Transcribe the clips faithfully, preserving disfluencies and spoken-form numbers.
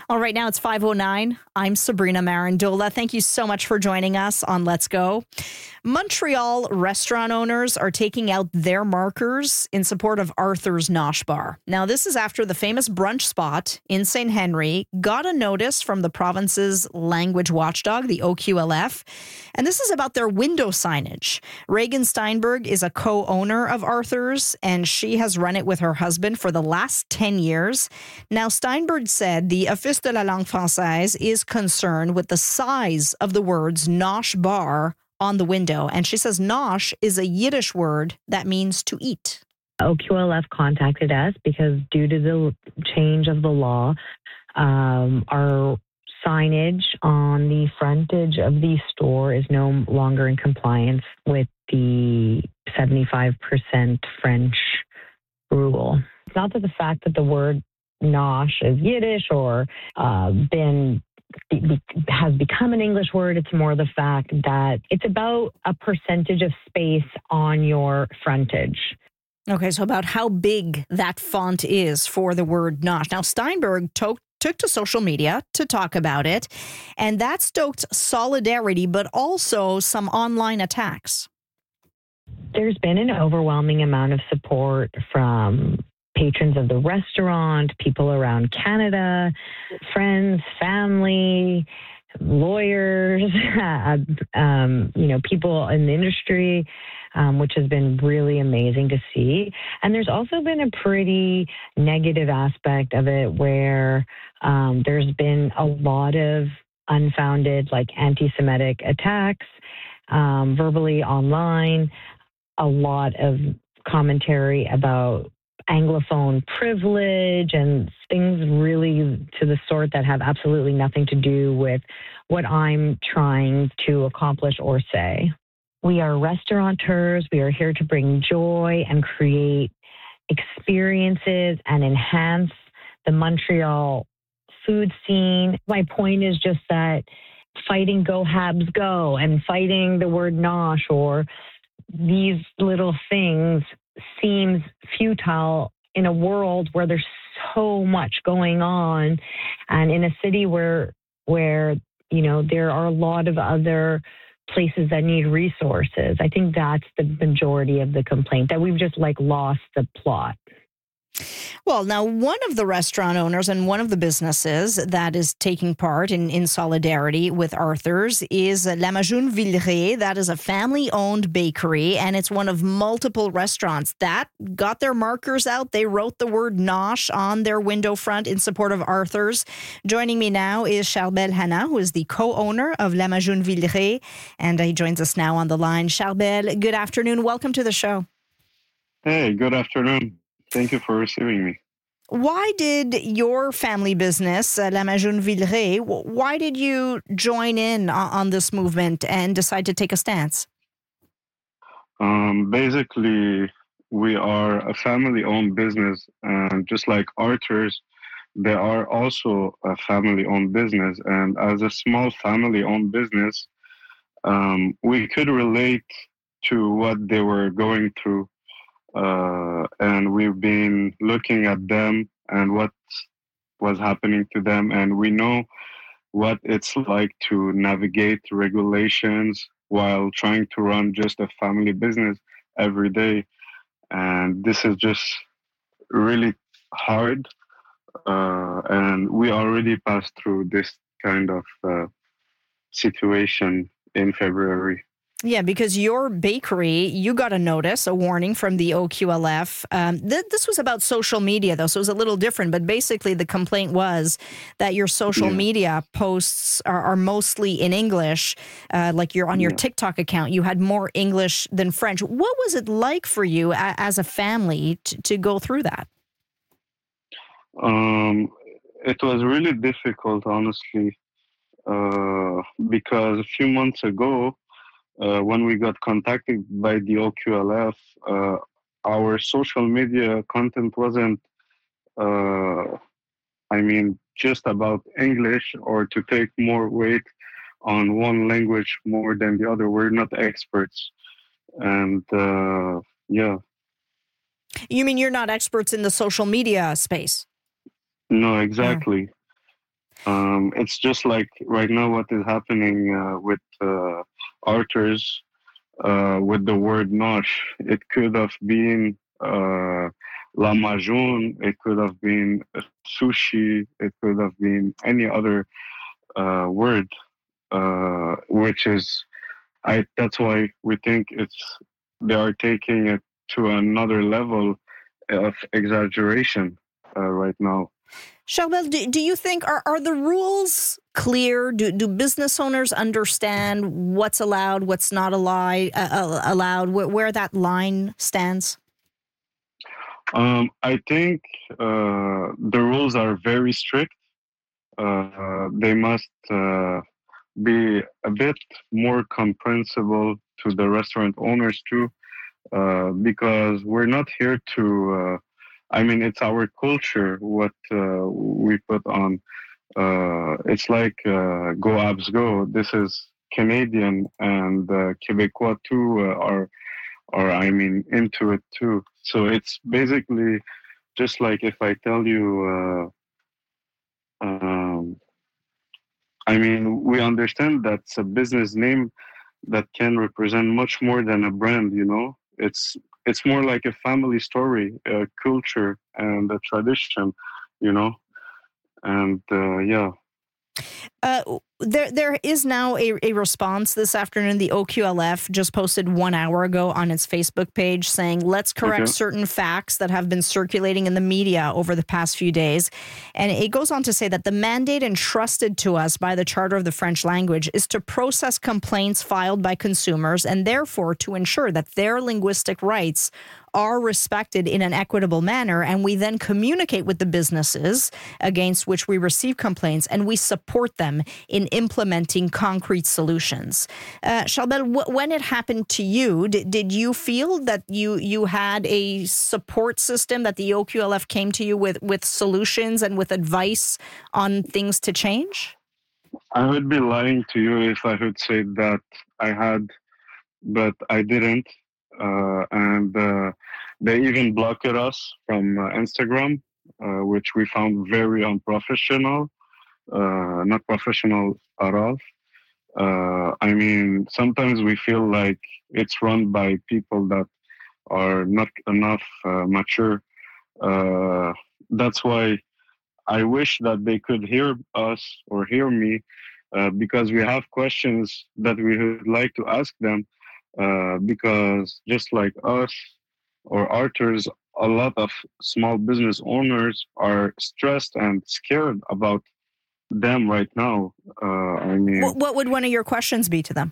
All right, now it's five oh nine. I'm Sabrina Marandola. Thank you so much for joining us on Let's Go. Montreal restaurant owners are taking out their markers in support of Arthur's Nosh Bar. Now, this is after the famous brunch spot in Saint Henry got a notice from the province's language watchdog, the O Q L F, and this is about their window signage. Reagan Steinberg is a co-owner of Arthur's, and she has run it with her husband for the last ten years. Now, Steinberg said the Office de la Langue Française is concerned with the size of the words Nosh Bar on the window. And she says Nosh is a Yiddish word that means to eat. O Q L F contacted us because due to the change of the law, um, our signage on the frontage of the store is no longer in compliance with the seventy-five percent French rule. It's not that the fact that the word Nosh is Yiddish or uh, been be, has become an English word. It's more the fact that it's about a percentage of space on your frontage. Okay, so about how big that font is for the word Nosh. Now, Steinberg to- took to social media to talk about it, and that stoked solidarity, but also some online attacks. There's been an overwhelming amount of support from patrons of the restaurant, people around Canada, friends, family, lawyers, um, you know, people in the industry, um, which has been really amazing to see. And there's also been a pretty negative aspect of it where um, there's been a lot of unfounded, like anti-Semitic attacks, um, verbally online, a lot of commentary about Anglophone privilege and things really to the sort that have absolutely nothing to do with what I'm trying to accomplish or say. We are restaurateurs. We are here to bring joy and create experiences and enhance the Montreal food scene. My point is just that fighting Go Habs Go and fighting the word Nosh or these little things seems futile in a world where there's so much going on and in a city where where you know there are a lot of other places that need resources. I think that's the majority of the complaint, that we've just like lost the plot. Well, now, one of the restaurant owners and one of the businesses that is taking part in, in solidarity with Arthur's is La Majoune Villeray. That is a family-owned bakery, and it's one of multiple restaurants that got their markers out. They wrote the word Nosh on their window front in support of Arthur's. Joining me now is Charbel Hanna, who is the co-owner of La Majoune Villeray, and he joins us now on the line. Charbel, good afternoon. Welcome to the show. Hey, good afternoon. Thank you for receiving me. Why did your family business, uh, La Majoune Villeray, why did you join in on, on this movement and decide to take a stance? Um, basically, we are a family-owned business, and just like Arthur's, they are also a family-owned business. And as a small family-owned business, um, we could relate to what they were going through. Uh, and we've been looking at them and what was happening to them, and we know what it's like to navigate regulations while trying to run just a family business every day. And this is just really hard, uh, and we already passed through this kind of uh, situation in February. Yeah, because your bakery, you got a notice, a warning from the O Q L F. Um, th- this was about social media, though, so it was a little different. But basically, the complaint was that your social yeah. media posts are, are mostly in English. Uh, like you're on your Yeah. TikTok account, you had more English than French. What was it like for you a- as a family t- to go through that? Um, it was really difficult, honestly, uh, because a few months ago, Uh, when we got contacted by the O Q L F, uh, our social media content wasn't, uh, I mean, just about English or to take more weight on one language more than the other. We're not experts. And uh, yeah. You mean you're not experts in the social media space? No, exactly. Um, it's just like right now what is happening uh, with uh, Arthur's uh, with the word nosh. It could have been uh, la majoun. It could have been sushi. It could have been any other uh, word, uh, which is I. That's why we think it's they are taking it to another level of exaggeration uh, right now. Charbel, do, do you think, are, are the rules clear? Do do business owners understand what's allowed, what's not allowed, uh, allowed where, where that line stands? Um, I think uh, the rules are very strict. Uh, they must uh, be a bit more comprehensible to the restaurant owners too, uh, because we're not here to. Uh, I mean, it's our culture what uh, we put on. Uh, it's like uh, Go Abs Go. This is Canadian and uh, Quebecois too uh, are are I mean into it too. So it's basically just like if I tell you. Uh, um, I mean, we understand that's a business name that can represent much more than a brand. You know, it's it's more like a family story, a culture, and a tradition. You know, and uh, yeah. Uh, there, there is now a, a response this afternoon. The O Q L F just posted one hour ago on its Facebook page saying, let's correct okay. certain facts that have been circulating in the media over the past few days. And it goes on to say that the mandate entrusted to us by the Charter of the French Language is to process complaints filed by consumers and therefore to ensure that their linguistic rights are respected in an equitable manner, and we then communicate with the businesses against which we receive complaints, and we support them in implementing concrete solutions. Uh, Charbel, w- when it happened to you, did, did you feel that you you had a support system, that the O Q L F came to you with, with solutions and with advice on things to change? I would be lying to you if I would say that I had, but I didn't. Uh, and uh, they even blocked us from uh, Instagram, uh, which we found very unprofessional, uh, not professional at all. Uh, I mean, sometimes we feel like it's run by people that are not enough uh, mature. Uh, that's why I wish that they could hear us or hear me, uh, because we have questions that we would like to ask them. Uh, because just like us or Arthur's, a lot of small business owners are stressed and scared about them right now. Uh, I mean, what, what would one of your questions be to them?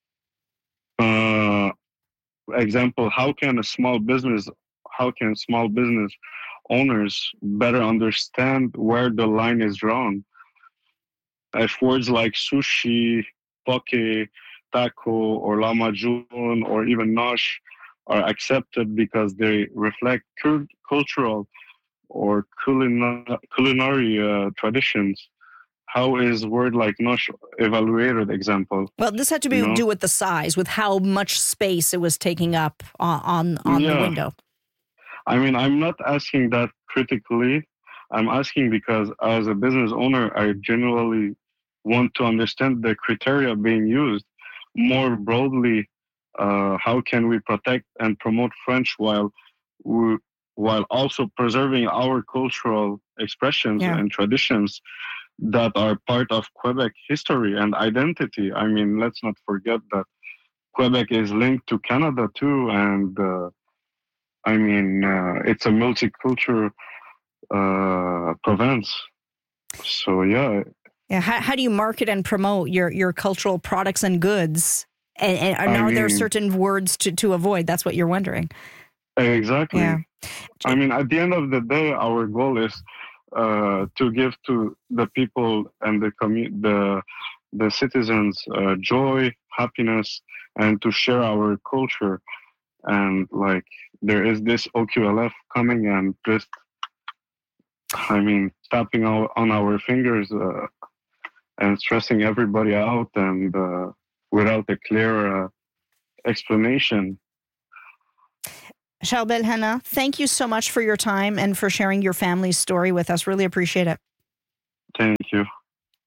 Uh, example: How can a small business, how can small business owners better understand where the line is drawn? If words like sushi, poke, taco, or la majoun, or even nosh are accepted because they reflect cur- cultural or culina- culinary uh, traditions, how is word like nosh evaluated? Example. Well, this had to be you know? do with the size, with how much space it was taking up on on, on yeah. the window. I mean, I'm not asking that critically. I'm asking because as a business owner, I genuinely want to understand the criteria being used. More broadly, uh, how can we protect and promote French while we, while also preserving our cultural expressions yeah. and traditions that are part of Quebec history and identity? I mean, let's not forget that Quebec is linked to Canada too, and uh, I mean, uh, it's a multicultural uh, province. So yeah. Yeah. How, how do you market and promote your, your cultural products and goods? And, and, and are mean, there certain words to, to avoid? That's what you're wondering. Exactly. Yeah. I mean, at the end of the day, our goal is uh, to give to the people and the commu- the the citizens uh, joy, happiness, and to share our culture. And like, there is this O Q L F coming and just, I mean, tapping our, on our fingers uh, and stressing everybody out, and uh, without a clear uh, explanation. Charbel Hanna, thank you so much for your time and for sharing your family's story with us. Really appreciate it. Thank you.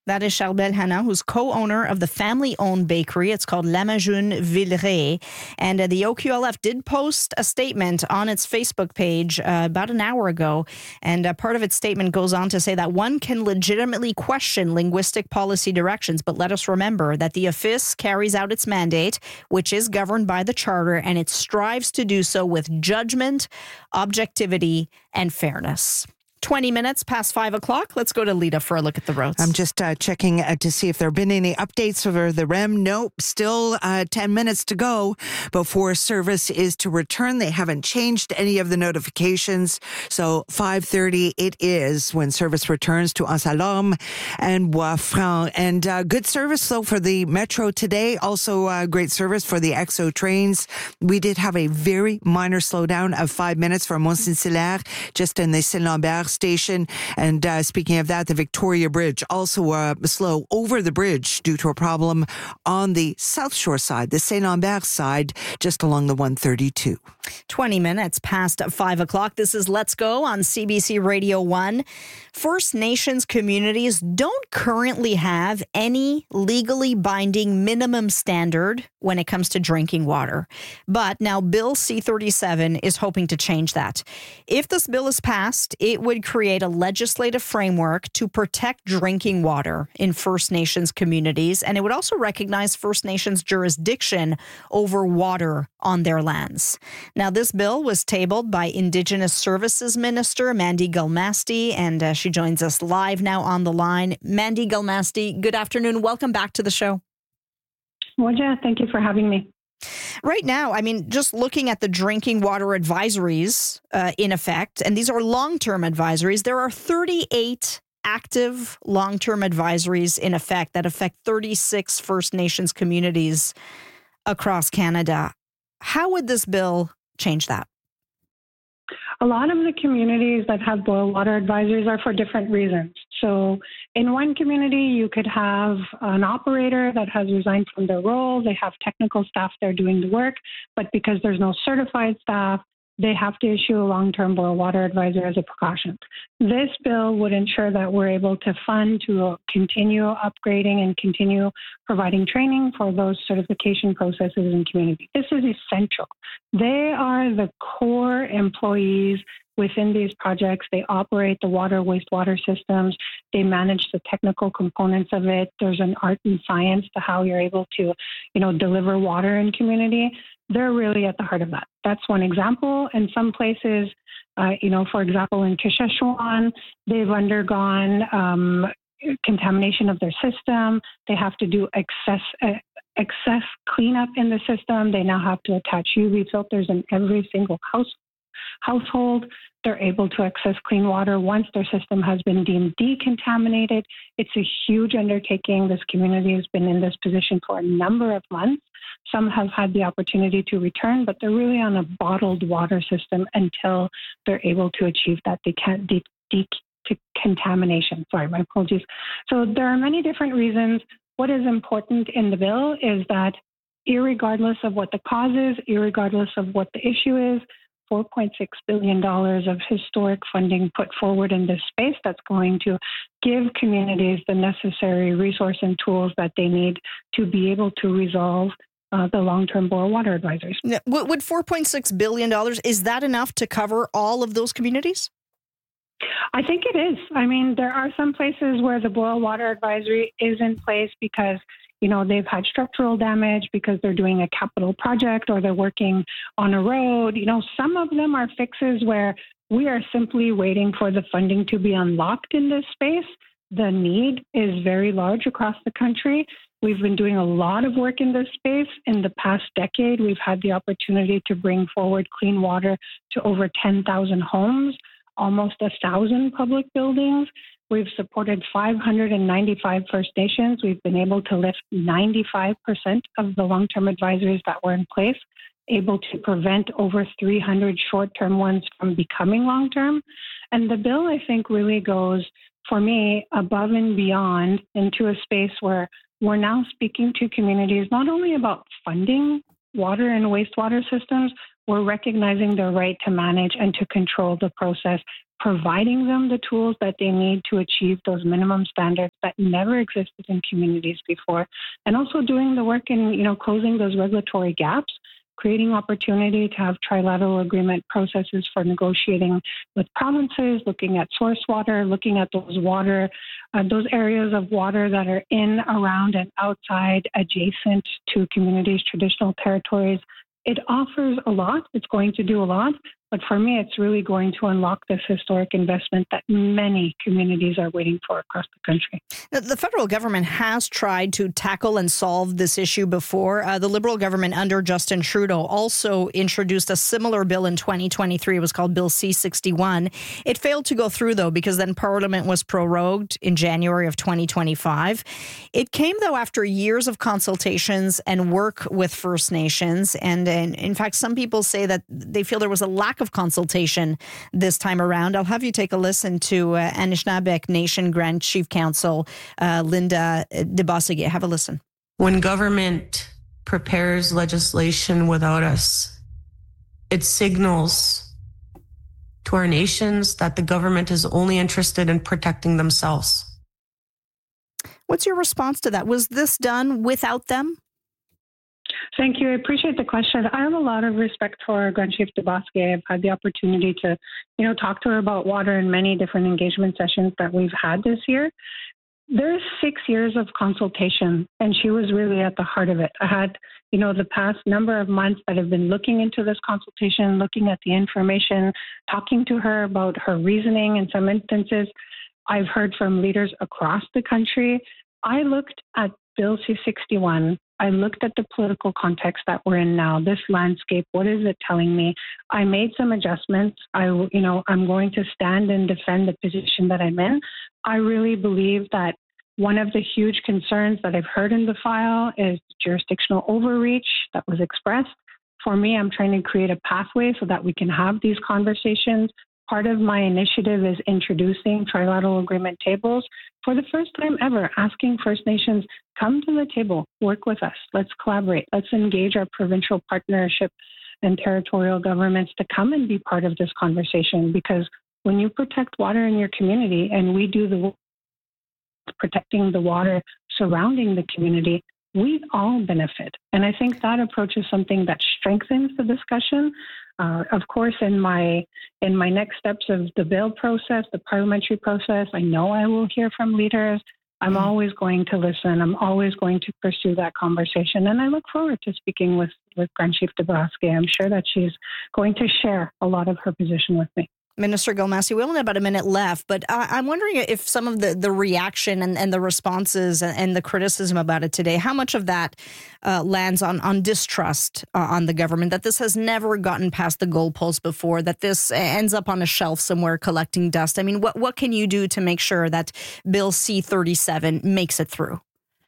That is Charbel Hanna, who's co-owner of the family-owned bakery. It's called La Majune Villeray. And uh, the O Q L F did post a statement on its Facebook page uh, about an hour ago. And uh, part of its statement goes on to say that one can legitimately question linguistic policy directions, but let us remember that the office carries out its mandate, which is governed by the charter, and it strives to do so with judgment, objectivity, and fairness. twenty minutes past five o'clock. Let's go to Lita for a look at the roads. I'm just uh, checking uh, to see if there have been any updates over the R E M. Nope, still uh, ten minutes to go before service is to return. They haven't changed any of the notifications. So five thirty it is when service returns to Anse-à-Lorme and Bois-Franc. And uh, good service, though, for the Metro today. Also uh, great service for the X O trains. We did have a very minor slowdown of five minutes from Mont-Saint-Hilaire, just in the Saint-Lambert station. And uh, speaking of that, the Victoria Bridge also uh, slow over the bridge due to a problem on the South Shore side, the Saint-Lambert side, just along the one thirty-two. twenty minutes past five o'clock. This is Let's Go on C B C Radio one. First Nations communities don't currently have any legally binding minimum standard when it comes to drinking water. But now Bill C thirty-seven is hoping to change that. If this bill is passed, it would create a legislative framework to protect drinking water in First Nations communities, and it would also recognize First Nations jurisdiction over water on their lands. Now, this bill was tabled by Indigenous Services Minister Mandy Gulmasti, and uh, she joins us live now on the line. Mandy Gulmasti, good afternoon. Welcome back to the show. Wajah, thank you for having me. Right now, I mean, just looking at the drinking water advisories uh, in effect, and these are long-term advisories, there are thirty-eight active long-term advisories in effect that affect thirty-six First Nations communities across Canada. How would this bill change that? A lot of the communities that have boil water advisories are for different reasons. So in one community, you could have an operator that has resigned from their role. They have technical staff there doing the work, but because there's no certified staff, they have to issue a long-term boil water advisor as a precaution. This bill would ensure that we're able to fund to continue upgrading and continue providing training for those certification processes in community. This is essential. They are the core employees within these projects. They operate the water, wastewater systems. They manage the technical components of it. There's an art and science to how you're able to, you know, deliver water in community. They're really at the heart of that. That's one example. In some places, uh, you know, for example, in Shuswap, they've undergone um, contamination of their system. They have to do excess uh, excess cleanup in the system. They now have to attach U V filters in every single house household. They're able to access clean water once their system has been deemed decontaminated. It's a huge undertaking. This community has been in this position for a number of months. Some have had the opportunity to return, but they're really on a bottled water system until they're able to achieve that deca- de- de- decontamination. Sorry, my apologies. So there are many different reasons. What is important in the bill is that irregardless of what the cause is, irregardless of what the issue is, four point six billion dollars of historic funding put forward in this space that's going to give communities the necessary resource and tools that they need to be able to resolve uh, the long-term boil water advisories. Would four point six billion dollars, is that enough to cover all of those communities? I think it is. I mean, there are some places where the boil water advisory is in place because you know, they've had structural damage because they're doing a capital project or they're working on a road. You know, some of them are fixes where we are simply waiting for the funding to be unlocked in this space. The need is very large across the country. We've been doing a lot of work in this space. In the past decade, we've had the opportunity to bring forward clean water to over ten thousand homes, almost one thousand public buildings. We've supported five hundred ninety-five First Nations. We've been able to lift ninety-five percent of the long-term advisories that were in place, able to prevent over three hundred short-term ones from becoming long-term. And the bill, I think, really goes, for me, above and beyond into a space where we're now speaking to communities not only about funding water and wastewater systems, we're recognizing their right to manage and to control the process, providing them the tools that they need to achieve those minimum standards that never existed in communities before, and also doing the work in, you know, closing those regulatory gaps, creating opportunity to have trilateral agreement processes for negotiating with provinces, looking at source water, looking at those water, uh, those areas of water that are in, around, and outside, adjacent to communities' traditional territories. It offers a lot. It's going to do a lot. But for me, it's really going to unlock this historic investment that many communities are waiting for across the country. The federal government has tried to tackle and solve this issue before. Uh, the Liberal government under Justin Trudeau also introduced a similar bill in twenty twenty-three. It was called Bill C sixty-one. It failed to go through, though, because then Parliament was prorogued in January of twenty twenty-five. It came, though, after years of consultations and work with First Nations. And, and in fact, some people say that they feel there was a lack of consultation this time around. I'll have you take a listen to uh, Anishinaabe Nation Grand Chief Counsel uh, Linda DeBossige. Have a listen. When government prepares legislation without us, it signals to our nations that the government is only interested in protecting themselves. What's your response to that? Was this done without them? Thank you. I appreciate the question. I have a lot of respect for Grand Chief DeBossige. I've had the opportunity to, you know, talk to her about water in many different engagement sessions that we've had this year. There's six years of consultation, and she was really at the heart of it. I had, you know, the past number of months that have been looking into this consultation, looking at the information, talking to her about her reasoning in some instances. I've heard from leaders across the country. I looked at Bill C sixty-one. I looked at the political context that we're in now, this landscape. What is it telling me? I made some adjustments. I, you know, I'm going to stand and defend the position that I'm in. I really believe that one of the huge concerns that I've heard in the file is jurisdictional overreach that was expressed. For me, I'm trying to create a pathway so that we can have these conversations. Part of my initiative is introducing trilateral agreement tables for the first time ever, asking First Nations, come to the table, work with us, let's collaborate, let's engage our provincial partnership and territorial governments to come and be part of this conversation. Because when you protect water in your community, and we do the work protecting the water surrounding the community, we all benefit. And I think that approach is something that strengthens the discussion. Uh, of course, in my in my next steps of the bill process, the parliamentary process, I know I will hear from leaders. I'm mm-hmm. always going to listen. I'm always going to pursue that conversation. And I look forward to speaking with, with Grand Chief DeBossige. I'm sure that she's going to share a lot of her position with me. Minister Gilmassy, we only have about a minute left, but uh, I'm wondering if some of the, the reaction and, and the responses and, and the criticism about it today, how much of that uh, lands on, on distrust uh, on the government, that this has never gotten past the goalpost before, that this ends up on a shelf somewhere collecting dust. I mean, what, what can you do to make sure that Bill C thirty-seven makes it through?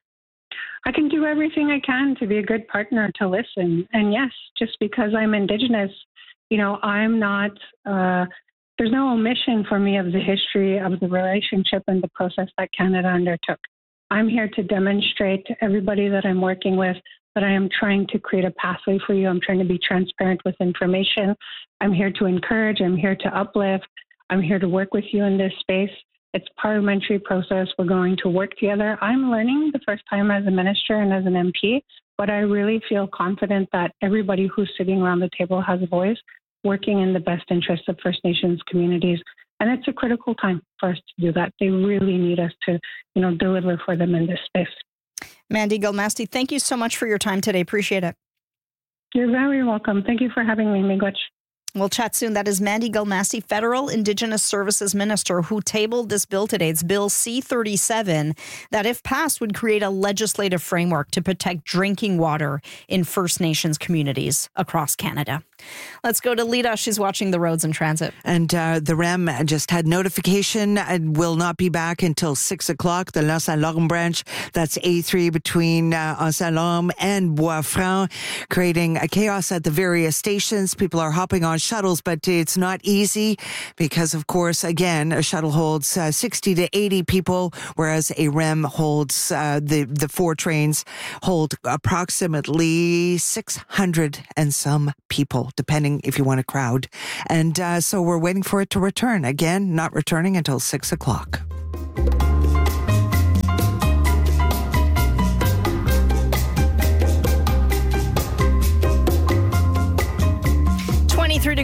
I can do everything I can to be a good partner, to listen. And yes, just because I'm Indigenous, you know, I'm not... Uh, There's no omission for me of the history of the relationship and the process that Canada undertook. I'm here to demonstrate to everybody that I'm working with that I am trying to create a pathway for you. I'm trying to be transparent with information. I'm here to encourage. I'm here to uplift. I'm here to work with you in this space. It's a parliamentary process. We're going to work together. I'm learning the first time as a minister and as an M P, but I really feel confident that everybody who's sitting around the table has a voice, working in the best interests of First Nations communities. And it's a critical time for us to do that. They really need us to, you know, deliver for them in this space. Mandy Gilmassy, thank you so much for your time today. Appreciate it. You're very welcome. Thank you for having me, Miigwech. We'll chat soon. That is Mandy Gilmassy, Federal Indigenous Services Minister, who tabled this bill today. It's Bill C thirty-seven, that if passed would create a legislative framework to protect drinking water in First Nations communities across Canada. Let's go to Lita. She's watching the roads and transit. And uh, the R E M just had notification and will not be back until six o'clock. The Los Saint-Laurent branch, that's A three between uh, Saint-Laurent and Bois-Franc, creating a chaos at the various stations. People are hopping on shuttles, but it's not easy because, of course, again, a shuttle holds uh, sixty to eighty people, whereas a R E M holds, uh, the, the four trains hold approximately six hundred and some people, depending if you want a crowd. And uh, so we're waiting for it to return. Again, not returning until six o'clock.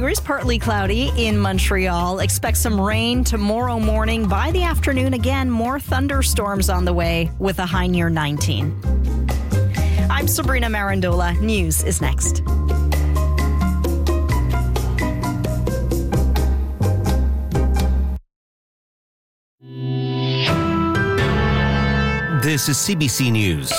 degrees, partly cloudy in Montreal. Expect some rain tomorrow morning. By the afternoon, again, more thunderstorms on the way with a high near nineteen. I'm Sabrina Marandola. News is next. This is C B C News.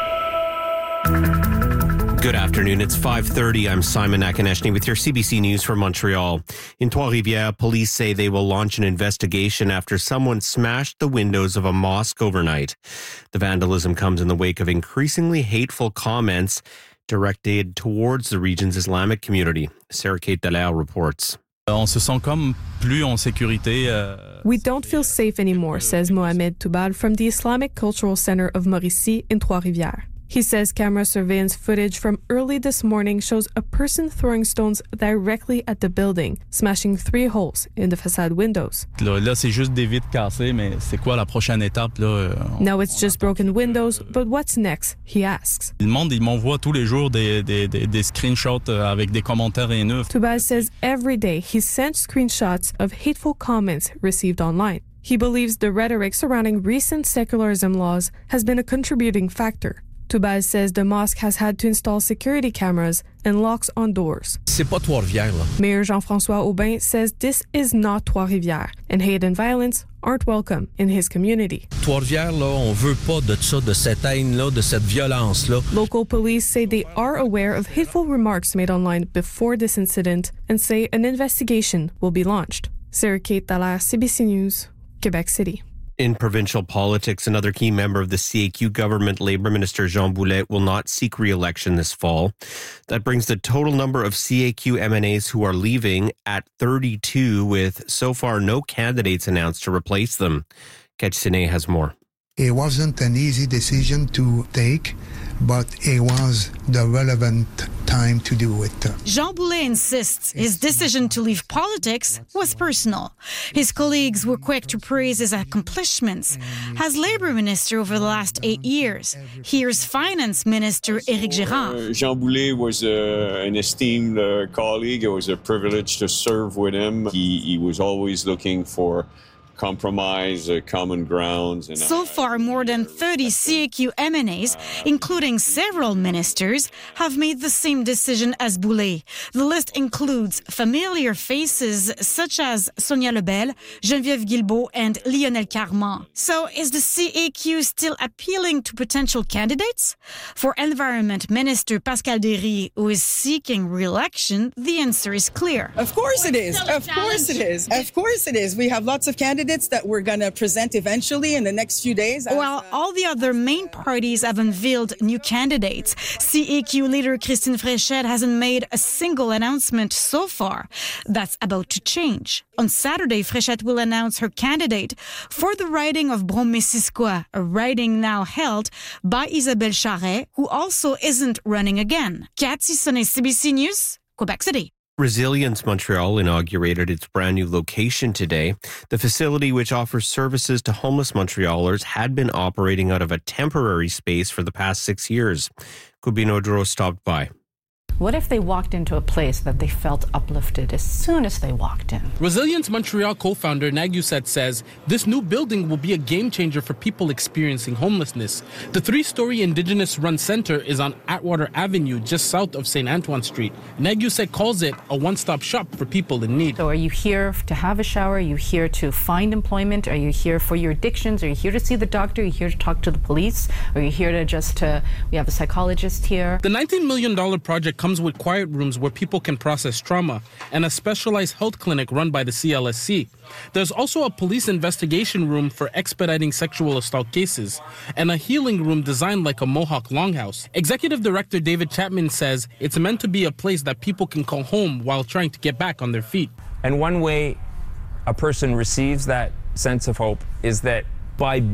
Good afternoon. It's five thirty. I'm Simon Akineshny with your C B C News from Montreal. In Trois-Rivières, police say they will launch an investigation after someone smashed the windows of a mosque overnight. The vandalism comes in the wake of increasingly hateful comments directed towards the region's Islamic community. Sarah Kate Dallaire reports. On se sent comme plus en sécurité. We don't feel safe anymore, says Mohamed Toubal from the Islamic Cultural Center of Mauricie in Trois-Rivières. He says camera surveillance footage from early this morning shows a person throwing stones directly at the building, smashing three holes in the facade windows. Là, là c'est juste des vitres cassées, mais c'est quoi la prochaine étape? Là, on, now it's just broken windows, but what's next? He asks. Le monde, il m'envoie tous les jours des, des, des, des screenshots avec des commentaires haineux. Toubal says every day he sends screenshots of hateful comments received online. He believes the rhetoric surrounding recent secularism laws has been a contributing factor. Toubal says the mosque has had to install security cameras and locks on doors. C'est pas Trois-Rivières, là. Mayor Jean-François Aubin says this is not Trois-Rivières, and hate and violence aren't welcome in his community. Trois-Rivières, là, on veut pas de ça, de cette haine-là, de cette violence-là. Local police say they are aware of hateful remarks made online before this incident and say an investigation will be launched. Sarah Kate Dallaire, C B C News, Quebec City. In provincial politics, another key member of the C A Q government, Labour Minister Jean Boulet, will not seek re-election this fall. That brings the total number of C A Q M N As who are leaving at thirty-two, with so far no candidates announced to replace them. Ketch Sine has more. It wasn't an easy decision to take, but it was the relevant time to do it. Jean Boulet insists his decision to leave politics was personal. His colleagues were quick to praise his accomplishments as Labour Minister over the last eight years. Here's Finance Minister Éric Girard. Uh, Jean Boulet was uh, an esteemed uh, colleague. It was a privilege to serve with him. He, he was always looking for compromise, uh, common grounds. And, uh, so far, more than thirty C A Q M N As, including several ministers, have made the same decision as Boulet. The list includes familiar faces such as Sonia Lebel, Geneviève Guilbeault, and Lionel Carman. So is the C A Q still appealing to potential candidates? For Environment Minister Pascal Derry, who is seeking re-election, the answer is clear. Of course it is. Of course it is. Of course it is. We have lots of candidates that we're going to present eventually in the next few days. While all the other main parties have unveiled new candidates, C A Q leader Christine Fréchette hasn't made a single announcement so far. That's about to change. On Saturday, Fréchette will announce her candidate for the riding of Brome-Missisquoi, a riding now held by Isabelle Charret, who also isn't running again. Cathy Sonnet, C B C News, Quebec City. Resilience Montreal inaugurated its brand new location today. The facility, which offers services to homeless Montrealers, had been operating out of a temporary space for the past six years. Kubino Duro stopped by. What if they walked into a place that they felt uplifted as soon as they walked in? Resilience Montreal co-founder Nagyuset says this new building will be a game changer for people experiencing homelessness. The three-story Indigenous-run center is on Atwater Avenue, just south of Saint Antoine Street. Nagyuset calls it a one-stop shop for people in need. So are you here to have a shower? Are you here to find employment? Are you here for your addictions? Are you here to see the doctor? Are you here to talk to the police? Are you here to just, uh, we have a psychologist here? The nineteen million dollars project comes with quiet rooms where people can process trauma and a specialized health clinic run by the C L S C. There's also a police investigation room for expediting sexual assault cases and a healing room designed like a Mohawk longhouse. Executive Director David Chapman says it's meant to be a place that people can call home while trying to get back on their feet. And one way a person receives that sense of hope is that by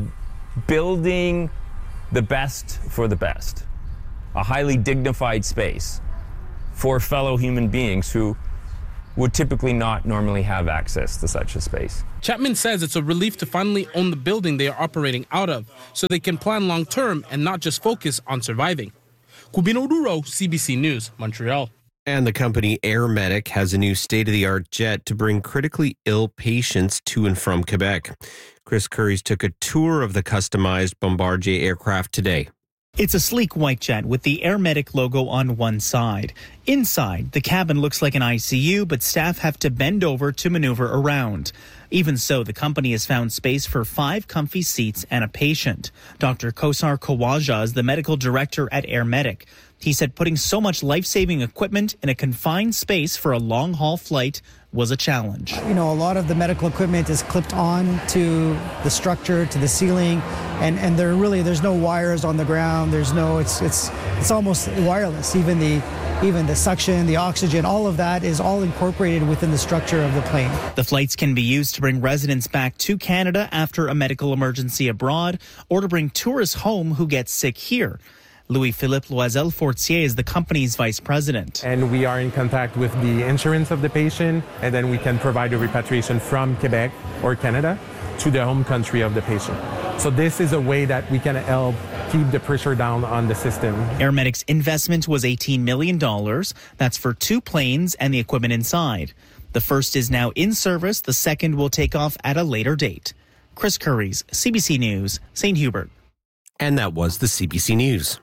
building the best for the best, a highly dignified space for fellow human beings who would typically not normally have access to such a space. Chapman says it's a relief to finally own the building they are operating out of, so they can plan long-term and not just focus on surviving. Kubino Duro, C B C News, Montreal. And the company Air Medic has a new state-of-the-art jet to bring critically ill patients to and from Quebec. Chris Curries took a tour of the customized Bombardier aircraft today. It's a sleek white jet with the Air Medic logo on one side. Inside, the cabin looks like an I C U, but staff have to bend over to maneuver around. Even so, the company has found space for five comfy seats and a patient. Doctor Kosar Kawaja is the medical director at Air Medic. He said putting so much life-saving equipment in a confined space for a long-haul flight was a challenge. You know, a lot of the medical equipment is clipped on to the structure, to the ceiling, and, and there really, there's no wires on the ground. There's no, it's it's it's almost wireless. Even the even the suction, the oxygen, all of that is all incorporated within the structure of the plane. The flights can be used to bring residents back to Canada after a medical emergency abroad, or to bring tourists home who get sick here. Louis-Philippe Loisel-Fortier is the company's vice president. And we are in contact with the insurance of the patient, and then we can provide a repatriation from Quebec or Canada to the home country of the patient. So this is a way that we can help keep the pressure down on the system. Air Medic's investment was eighteen million dollars. That's for two planes and the equipment inside. The first is now in service. The second will take off at a later date. Chris Curries, C B C News, Saint Hubert. And that was the C B C News.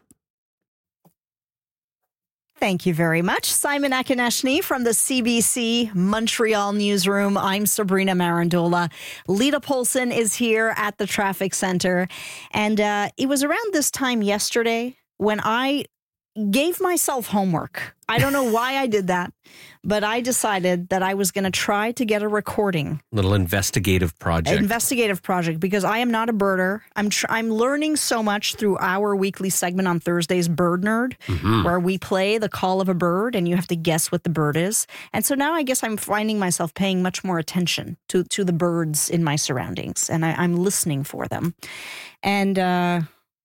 Thank you very much, Simon Akineshny from the C B C Montreal newsroom. I'm Sabrina Marandola. Lita Polson is here at the traffic center. And uh, it was around this time yesterday when I gave myself homework. I don't know why I did that, but I decided that I was going to try to get a recording. Little investigative project. Investigative project, because I am not a birder. I'm tr- I'm learning so much through our weekly segment on Thursdays, Bird Nerd, mm-hmm. where we play the call of a bird and you have to guess what the bird is. And so now I guess I'm finding myself paying much more attention to, to the birds in my surroundings, and I, I'm listening for them. And, uh,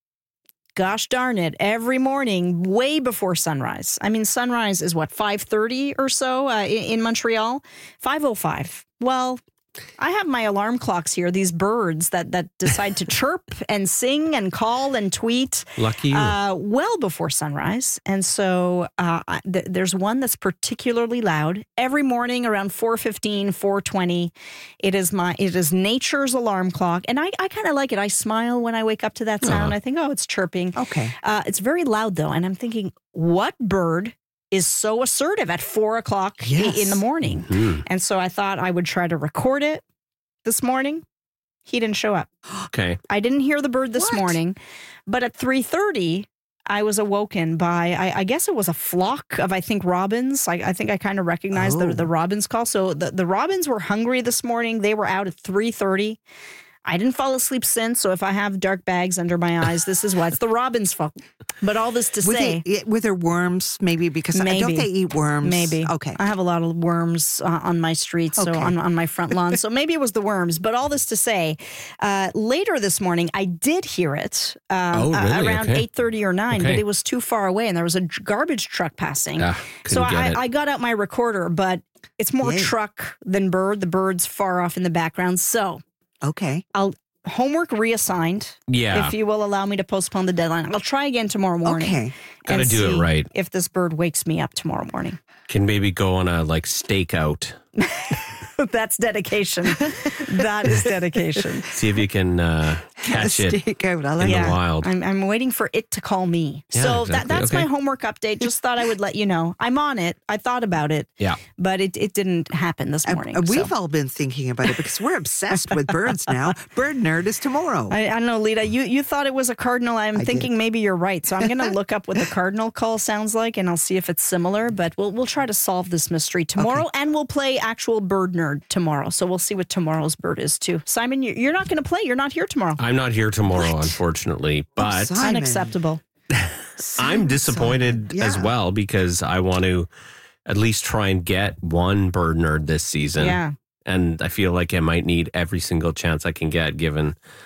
gosh darn it, every morning, way before sunrise. I mean, sunrise is what, five thirty or so uh, in Montreal? five oh five. Well, I have my alarm clocks here, these birds that, that decide to chirp and sing and call and tweet. Lucky you. Uh, well before sunrise. And so uh, th- there's one that's particularly loud. Every morning around four fifteen, four twenty, it is my it is nature's alarm clock. And I, I kind of like it. I smile when I wake up to that sound. Uh-huh. I think, oh, it's chirping. Okay. Uh, it's very loud, though. And I'm thinking, what bird is so assertive at four o'clock yes. in the morning? Mm-hmm. And so I thought I would try to record it this morning. He didn't show up. Okay. I didn't hear the bird this what? morning, but at three thirty, I was awoken by, I, I guess it was a flock of, I think, robins. I, I think I kind of recognized oh. the, the robins call. So the, the robins were hungry this morning. They were out at three thirty. I didn't fall asleep since, so if I have dark bags under my eyes, this is why. It's the robin's fault. But all this to were say... They, were there worms, maybe? Because maybe. Don't they eat worms? Maybe. Okay. I have a lot of worms uh, on my street, so okay. on, on my front lawn. So maybe it was the worms. But all this to say, uh, later this morning, I did hear it um, oh, really? uh, around okay. eight thirty or nine, okay. but it was too far away, and there was a garbage truck passing. Ah, so I, I got out my recorder, but it's more Yay. truck than bird. The bird's far off in the background. So okay, I'll... Homework reassigned. Yeah. If you will allow me to postpone the deadline. I'll try again tomorrow morning. Okay. Gotta do it right. If this bird wakes me up tomorrow morning. Can maybe go on a like stakeout. That's dedication. That is dedication. See if you can uh, catch it out. I like in yeah, the wild. I'm, I'm waiting for it to call me. Yeah, so exactly. that, that's okay. my homework update. Just thought I would let you know. I'm on it. I thought about it. Yeah. But it, it didn't happen this morning. Uh, we've so. all been thinking about it because we're obsessed with birds now. Bird Nerd is tomorrow. I, I don't know, Lita. You, you thought it was a cardinal. I'm I thinking did. maybe you're right. So I'm going to look up what the cardinal call sounds like, and I'll see if it's similar. But we'll we'll try to solve this mystery tomorrow, okay. and we'll play actual Bird Nerd tomorrow. So we'll see what tomorrow's bird is too. Simon, you're not going to play. You're not here tomorrow. I'm not here tomorrow, what? unfortunately. But oh, unacceptable. I'm disappointed yeah. as well because I want to at least try and get one Bird Nerd this season. Yeah. And I feel like I might need every single chance I can get given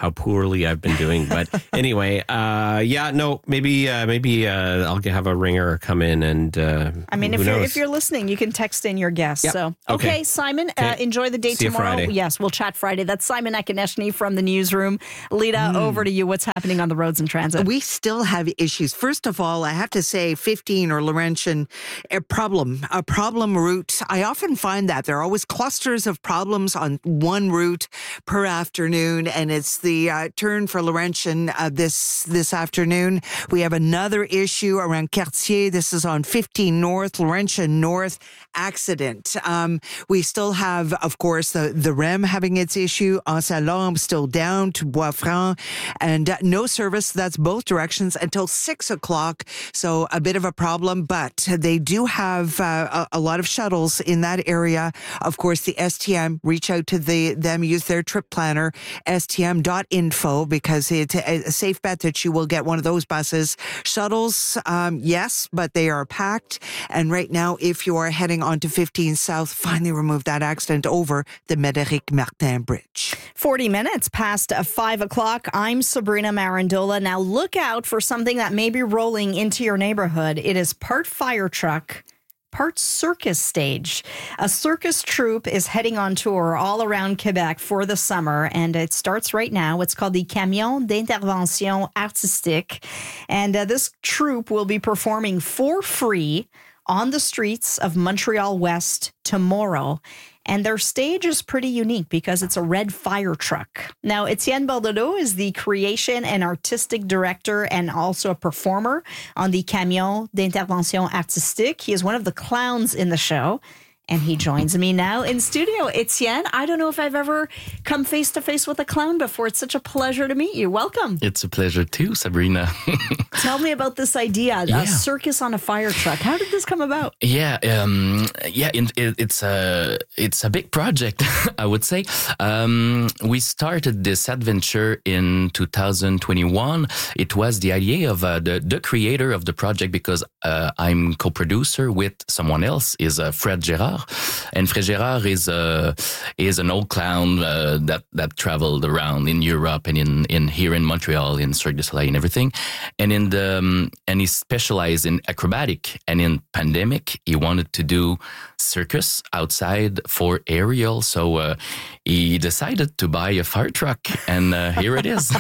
how poorly I've been doing. But anyway, uh, yeah, no, maybe uh, maybe uh, I'll have a ringer come in and. Uh, I mean, if you're if you're listening, you can text in your guess. Yep. So Okay. okay, Simon, Okay. Uh, enjoy the day See you tomorrow. Friday. Yes, we'll chat Friday. That's Simon Akoneshny from the newsroom. Lita, over to you. What's happening on the roads and transit? We still have issues. First of all, I have to say fifteen or Laurentian, a problem, a problem route. I often find that there are always clusters of problems on one route per afternoon, and it's the uh, turn for Laurentian uh, this this afternoon. We have another issue around Cartier. This is on fifteen North, Laurentian North accident. Um, we still have, of course, the, the R E M having its issue. Anse-à-Lorme still down to Bois-Franc, and uh, no service. That's both directions until six o'clock. So a bit of a problem, but they do have uh, a, a lot of shuttles in that area. Of course, the S T M, reach out to the them, use their trip planner, S T M dot info, because it's a, a safe bet that you will get one of those buses. Shuttles, um, yes, but they are packed. And right now, if you are heading onto fifteen South, finally remove that accident over the Médéric Martin Bridge. forty minutes past uh, five o'clock. I'm Sabrina Marandola. Now look out for something that may be rolling into your neighborhood. It is part fire truck, part circus stage. A circus troupe is heading on tour all around Quebec for the summer, and it starts right now. It's called the Camion d'Intervention Artistique, and uh, this troupe will be performing for free on the streets of Montreal West tomorrow. And their stage is pretty unique because it's a red fire truck. Now, Etienne Bordelot is the creation and artistic director and also a performer on the Camion d'Intervention Artistique. He is one of the clowns in the show. And he joins me now in studio. Etienne, I don't know if I've ever come face to face with a clown before. It's such a pleasure to meet you. Welcome. It's a pleasure too, Sabrina. Tell me about this idea, Yeah. a circus on a fire truck. How did this come about? Yeah, um, yeah, it, it, it's a it's a big project, I would say. Um, we started this adventure in two thousand twenty-one. It was the idea of uh, the the creator of the project, because uh, I'm co-producer with someone else, is uh, Fred Gérard, and Fred Gérard is uh, is an old clown uh, that that traveled around in Europe and in in here in Montreal, in Cirque du Soleil and everything, and in the um, and he specialized in acrobatic. And in pandemic, he wanted to do circus outside for aerial, so uh, he decided to buy a fire truck, and uh, here it is.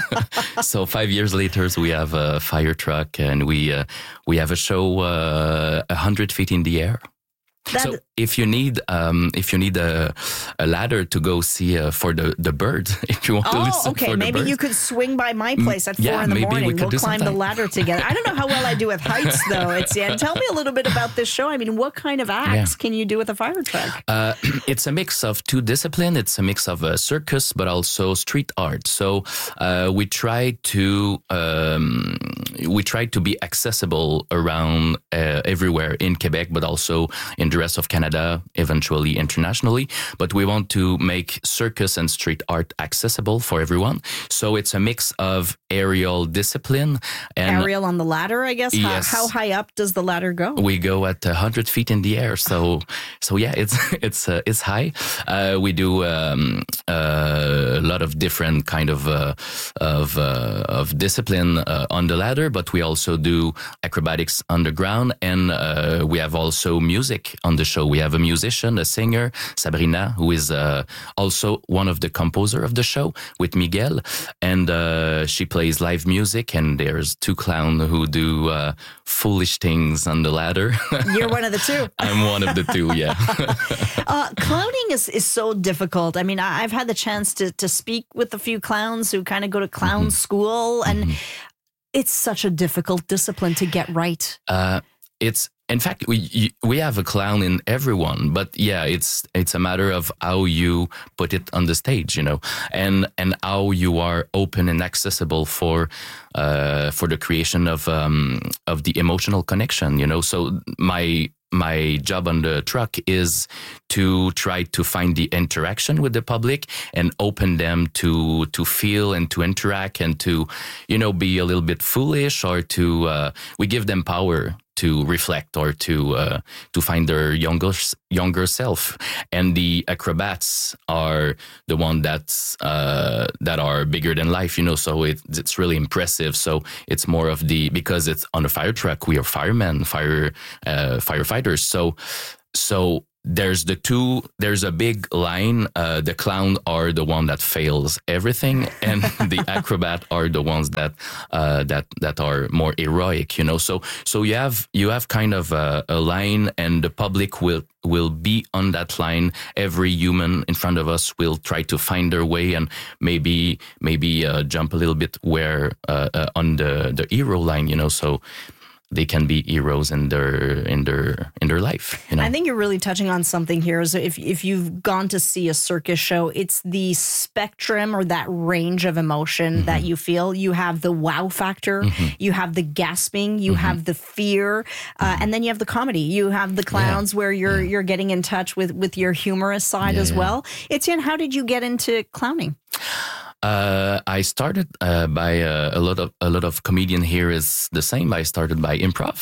So five years later, we have a fire truck, and we uh, we have a show uh, a hundred feet in the air. That- so if you need um, if you need a, a ladder to go see uh, for the, the bird, if you want to Oh, listen okay. for the Maybe bird. you could swing by my place at four yeah, in the maybe we morning. could We'll do climb the something. ladder together. I don't know how well I do with heights, though, Etienne. Tell me a little bit about this show. I mean, what kind of acts Yeah. can you do with a fire truck? Uh, it's a mix of two disciplines. It's a mix of uh, circus, but also street art. So uh, we try to um, we try to be accessible around uh, everywhere in Quebec, but also in the rest of Canada, eventually internationally. But we want to make circus and street art accessible for everyone. So it's a mix of aerial discipline and Aerial on the ladder, I guess. How, Yes. how high up does the ladder go? we go at a hundred feet in the air, so so yeah, it's it's uh, it's high. Uh, we do um, uh, a lot of different kind of uh, of uh, of discipline uh, on the ladder, but we also do acrobatics underground, and uh, we have also music on the show. We have a musician, a singer, Sabrina, who is uh, also one of the composer of the show with Miguel, and uh, she plays live music. And there's two clowns who do uh, foolish things on the ladder. You're one of the two. I'm one of the two, yeah. Uh, clowning is, is so difficult. I mean, I- I've had the chance to, to speak with a few clowns who kind of go to clown school, and it's such a difficult discipline to get right. Uh, it's in fact we you, we have a clown in everyone, but yeah, it's it's a matter of how you put it on the stage, you know, and and how you are open and accessible for uh, for the creation of um, of the emotional connection, you know. So my my job on the truck is to try to find the interaction with the public and open them to to feel and to interact and to, you know, be a little bit foolish or to uh, we give them power to reflect or to uh, to find their younger younger self. And the acrobats are the one that's uh, that are bigger than life, you know. So it, it's really impressive. So it's more of the because it's on a fire truck. We are firemen, fire uh, firefighters. So so. There's the two, there's a big line, uh, the clown are the one that fails everything, and the acrobat are the ones that, uh, that, that are more heroic, you know. So, so you have, you have kind of a, a line, and the public will, will be on that line. Every human in front of us will try to find their way and maybe, maybe, uh, jump a little bit where, uh, uh, on the, the hero line, you know, so they can be heroes in their in their in their life. You know? I think you're really touching on something here. So if if you've gone to see a circus show, it's the spectrum or that range of emotion mm-hmm. that you feel. You have the wow factor, mm-hmm. you have the gasping, you mm-hmm. have the fear, uh, mm-hmm. and then you have the comedy. You have the clowns yeah. where you're yeah. you're getting in touch with with your humorous side yeah, as yeah. well. Etienne, how did you get into clowning? Uh, I started uh, by uh, a lot of a lot of comedian here is the same. I started by improv,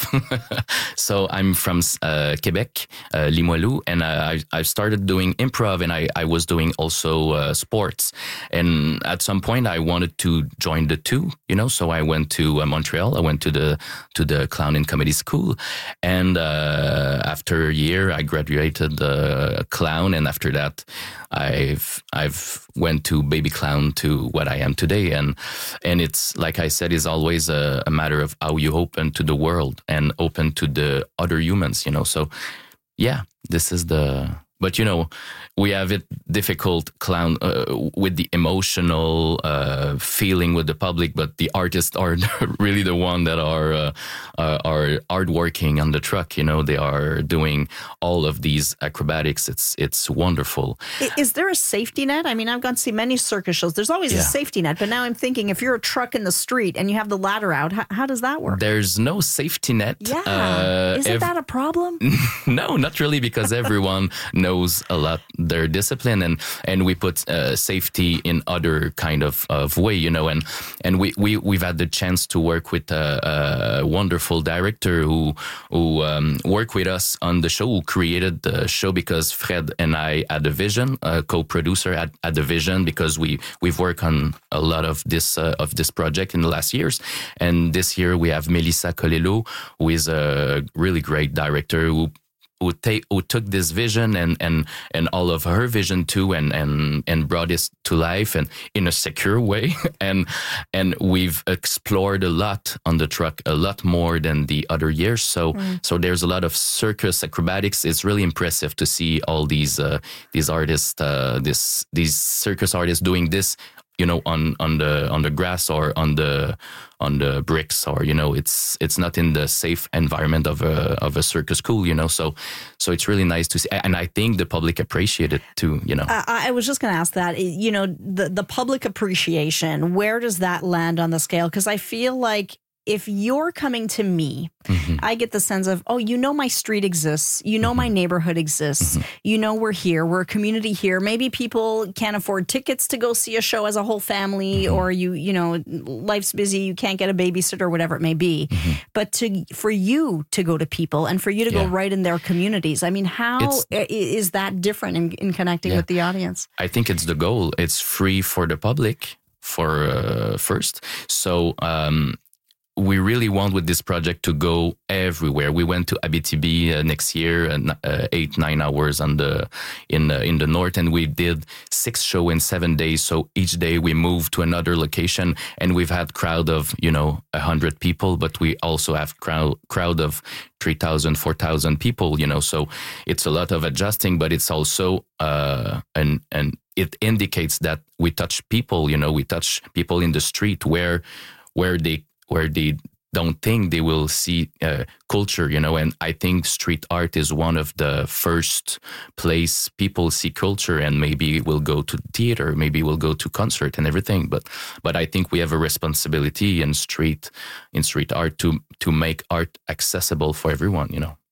so I'm from uh, Quebec, uh, Limoilou, and I I started doing improv, and I, I was doing also uh, sports. And at some point, I wanted to join the two, you know. So I went to uh, Montreal. I went to the to the clown and comedy school, and uh, after a year, I graduated uh, clown, and after that, I've I've went to baby clown to what I am today, and and it's like I said, is always a, a matter of how you open to the world and open to the other humans, you know. So yeah, this is the. But, you know, we have it difficult clown uh, with the emotional uh, feeling with the public, but the artists are really the one that are uh, uh, are hardworking on the truck. You know, they are doing all of these acrobatics. It's it's wonderful. Is there a safety net? I mean, I've gone to see many circus shows. There's always yeah. a safety net, but now I'm thinking if you're a truck in the street and you have the ladder out, how, how does that work? There's no safety net. Yeah. Uh, Isn't ev- that a problem? No, not really, because everyone knows a lot their discipline, and and we put uh, safety in other kind of, of way, you know, and and we, we we've had the chance to work with a, a wonderful director who who um, worked with us on the show, who created the show because Fred and I had a vision, a co-producer had, had a vision, because we we've worked on a lot of this uh, of this project in the last years, and this year we have Melissa Colello, who is a really great director who who, take, who took this vision and, and, and all of her vision too, and, and, and brought it to life and in a secure way. and, and we've explored a lot on the truck, a lot more than the other years. So, mm. so there's a lot of circus acrobatics. It's really impressive to see all these, uh, these artists, uh, this, these circus artists doing this, you know, on, on the, on the grass or on the, on the bricks, or, you know, it's, it's not in the safe environment of a, of a circus school, you know, so, so it's really nice to see. And I think the public appreciate it too, you know. Uh, I was just going to ask that, you know, the, the public appreciation, where does that land on the scale? Because I feel like if you're coming to me, mm-hmm. I get the sense of, oh, you know, my street exists. You know, mm-hmm. my neighborhood exists. Mm-hmm. You know, we're here. We're a community here. Maybe people can't afford tickets to go see a show as a whole family, mm-hmm. or you, you know, life's busy. You can't get a babysitter or whatever it may be. Mm-hmm. But to for you to go to people and for you to yeah. go right in their communities, I mean, how it's, is that different in, in connecting yeah. with the audience? I think it's the goal. It's free for the public for uh, first. So, um, we really want with this project to go everywhere. We went to Abitibi uh, next year, and uh, eight, nine hours on the in uh, in the north, and we did six shows in seven days. So each day we moved to another location, and we've had crowd of, you know, a hundred people, but we also have crowd crowd of three thousand, four thousand people. You know, so it's a lot of adjusting, but it's also uh and and it indicates that we touch people. You know, we touch people in the street where where they. where they don't think they will see uh, culture, you know, and I think street art is one of the first place people see culture, and maybe we'll go to theater, maybe we'll go to concert and everything. But but I think we have a responsibility in street in street art to to make art accessible for everyone, you know.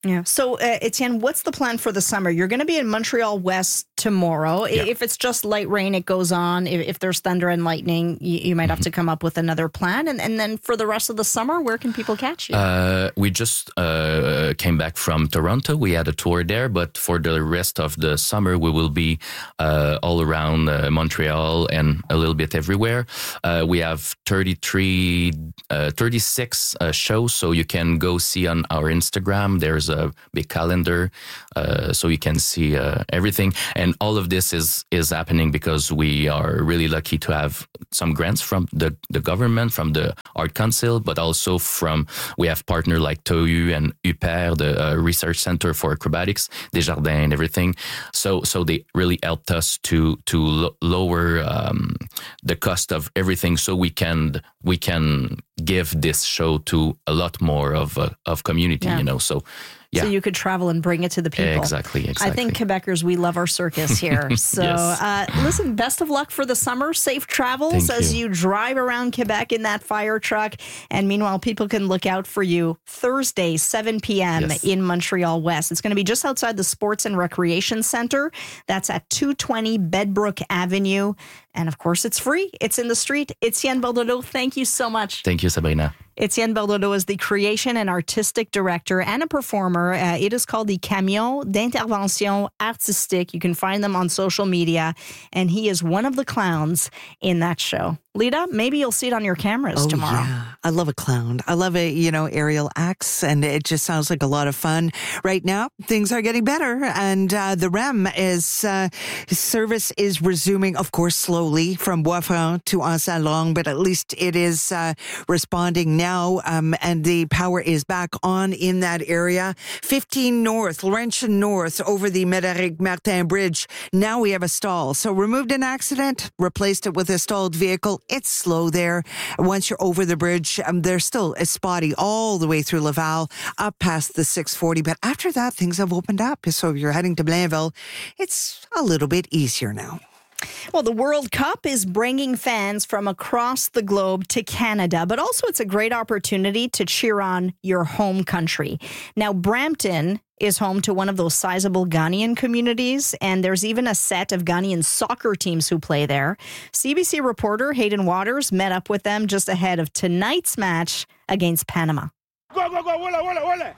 Yeah. So, uh, Etienne, what's the plan for the summer? You're going to be in Montreal West tomorrow. Yeah. If it's just light rain, it goes on. If, if there's thunder and lightning, you, you might have to come up with another plan. And, and then for the rest of the summer, where can people catch you? Uh, we just uh, came back from Toronto. We had a tour there, but for the rest of the summer, we will be uh, all around uh, Montreal and a little bit everywhere. Uh, we have thirty-three, uh, thirty-six uh, shows, so you can go see on our Instagram. There's a big calendar, uh, so you can see uh, everything. And all of this is is happening because we are really lucky to have some grants from the, the government, from the Art Council, but also from, we have partners like T O U and U P E R, the uh, Research Center for Acrobatics, Desjardins and everything. So so they really helped us to to lo- lower um, the cost of everything, so we can we can give this show to a lot more of uh, of community, yeah. you know. So. Yeah. So you could travel and bring it to the people. Exactly, exactly. I think Quebecers, we love our circus here. So yes. uh, listen, best of luck for the summer. Safe travels Thank as you. you drive around Quebec in that fire truck. And meanwhile, people can look out for you Thursday, seven p.m. Yes. in Montreal West. It's going to be just outside the Sports and Recreation Center. That's at two twenty Bedbrook Avenue. And of course, it's free. It's in the street. Etienne Bordelot, thank you so much. Thank you, Sabrina. Etienne Bordelot is the creation and artistic director and a performer. Uh, it is called the Camion d'Intervention Artistique. You can find them on social media, and he is one of the clowns in that show. Lita, maybe you'll see it on your cameras oh, tomorrow. Yeah. I love a clown. I love a, you know, aerial acts, and it just sounds like a lot of fun. Right now, things are getting better, and uh, the R E M is, uh, service is resuming, of course, slowly from Boisfranc to Anse-à-Longue, but at least it is uh, responding now, um, and the power is back on in that area. fifteen North, Laurentian North, over the Médéric Martin Bridge. Now we have a stall. So removed an accident, replaced it with a stalled vehicle. It's slow there. Once you're over the bridge, um, there's still a spotty all the way through Laval, up past the six forty. But after that, things have opened up. So if you're heading to Blainville, it's a little bit easier now. Well, the World Cup is bringing fans from across the globe to Canada, but also it's a great opportunity to cheer on your home country. Now, Brampton is home to one of those sizable Ghanaian communities, and there's even a set of Ghanaian soccer teams who play there. C B C reporter Hayden Waters met up with them just ahead of tonight's match against Panama. Go, go, go, walla, walla, walla.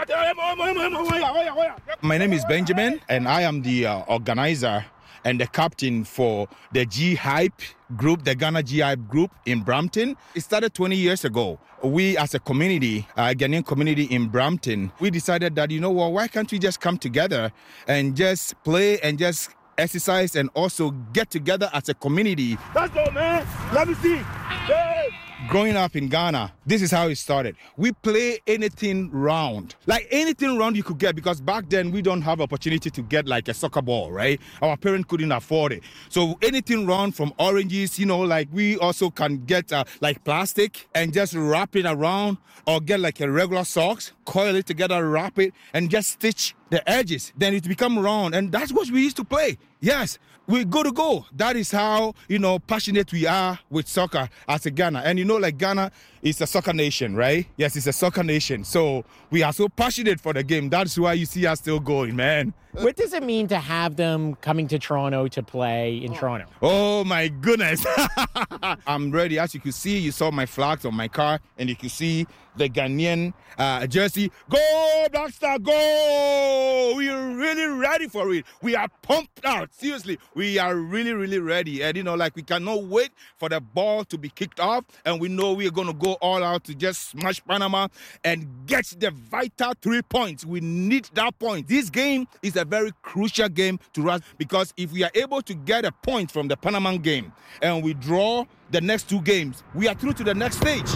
My name is Benjamin, and I am the uh, organizer and the captain for the G-Hype group, the Ghana G-Hype group in Brampton. It started twenty years ago. We as a community, a uh, Ghanaian community in Brampton, we decided that, you know what, why can't we just come together and just play and just exercise and also get together as a community. Let's go, man. Let me see. Hey. Growing up in Ghana, this is how it started. We play anything round, like anything round you could get, because back then we don't have opportunity to get like a soccer ball, right? Our parents couldn't afford it. So anything round, from oranges, you know, like we also can get uh, like plastic and just wrap it around, or get like a regular socks, coil it together, wrap it, and just stitch the edges. Then it become round, and that's what we used to play. Yes. We go to go. That is how, you know, passionate we are with soccer as a Ghana. And you know, like Ghana is a soccer nation, right? Yes, it's a soccer nation. So we are so passionate for the game. That's why you see us still going, man. What does it mean to have them coming to Toronto to play in Toronto? Oh, my goodness. I'm ready. As you can see, you saw my flags on my car, and you can see the Ghanaian uh, jersey. Go, Black Star, go! We are really ready for it. We are pumped out. Seriously, we are really, really ready. And, you know, like, we cannot wait for the ball to be kicked off. And we know we are going to go all out to just smash Panama and get the vital three points. We need that point. This game is a very crucial game to us, because if we are able to get a point from the Panama game and we draw the next two games, we are through to the next stage.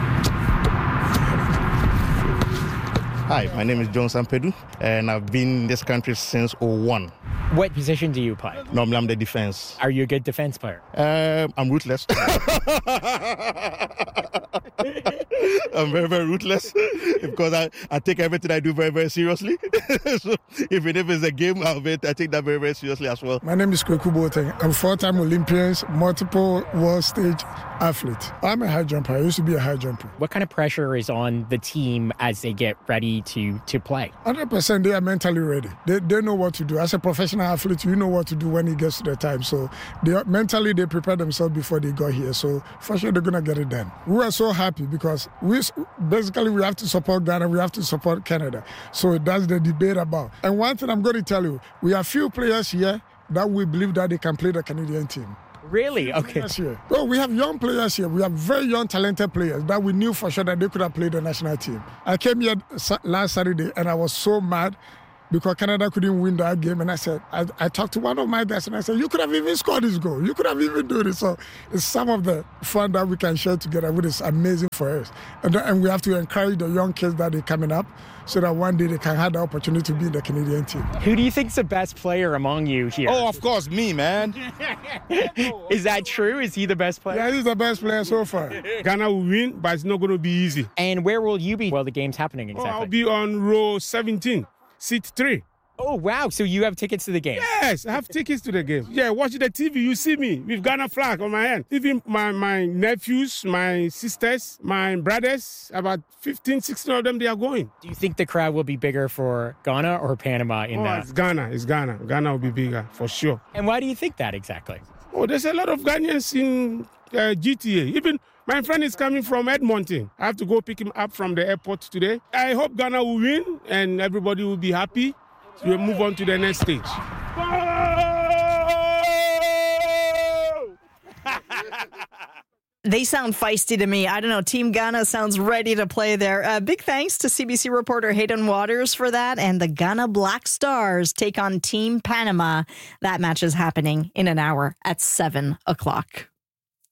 Hi, my name is John Sampedu, and I've been in this country since oh one. What position do you play? Normally, I'm the defense. Are you a good defense player? Uh, I'm ruthless. I'm very, very ruthless. because I, I take everything I do very, very seriously. So even if it's a game of it, I take that very, very seriously as well. My name is Kweku Boateng. I'm four-time Olympians, multiple world stage athlete. I'm a high jumper. I used to be a high jumper. What kind of pressure is on the team as they get ready to, to play? one hundred percent they are mentally ready. They, they know what to do. As a professional athlete, you know what to do when it gets to the time. So they are, mentally, they prepare themselves before they got here. So for sure, they're going to get it done. We are so happy because we basically we have to support Ghana. We have to support Canada. So that's the debate about. And one thing I'm going to tell you, we have few players here that we believe that they can play the Canadian team. Really? Okay. Here. Well, we have young players here. We have very young, talented players that we knew for sure that they could have played the national team. I came here last Saturday and I was so mad because Canada couldn't win that game. And I said, I, I talked to one of my guys and I said, you could have even scored this goal. You could have even done it. So it's some of the fun that we can share together, which is amazing for us. And, and we have to encourage the young kids that are coming up so that one day they can have the opportunity to be in the Canadian team. Who do you think's the best player among you here? Oh, of course, me, man. Is that true? Is he the best player? Yeah, he's the best player so far. Ghana will win, but it's not going to be easy. And where will you be while the game's happening exactly? Oh, I'll be on row seventeen, seat three. Oh, wow. So you have tickets to the game? Yes, I have tickets to the game. Yeah, watch the T V. You see me with Ghana flag on my hand. Even my, my nephews, my sisters, my brothers, about fifteen, sixteen of them, they are going. Do you think the crowd will be bigger for Ghana or Panama in oh, that? It's Ghana. It's Ghana. Ghana will be bigger, for sure. And why do you think that exactly? Oh, there's a lot of Ghanaians in uh, G T A. Even my friend is coming from Edmonton. I have to go pick him up from the airport today. I hope Ghana will win and everybody will be happy. We'll move on to the next stage. They sound feisty to me. I don't know. Team Ghana sounds ready to play there. Uh, big thanks to C B C reporter Hayden Waters for that. And the Ghana Black Stars take on Team Panama. That match is happening in an hour at seven o'clock.